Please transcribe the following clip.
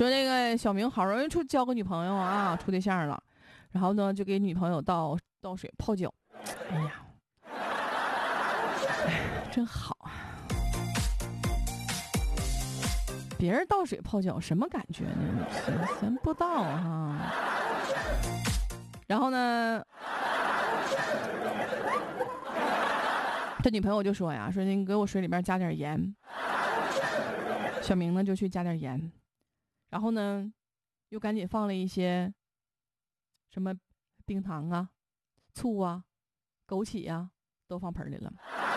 说那个小明好容易交个女朋友啊，处对象了，然后呢就给女朋友倒水泡脚。哎呀，真好啊！别人倒水泡脚什么感觉呢？咱不知道哈。然后呢，他女朋友就说呀，说你给我水里边加点盐。小明呢就去加点盐，然后呢又赶紧放了一些什么冰糖啊、醋啊、枸杞啊，都放盆里了。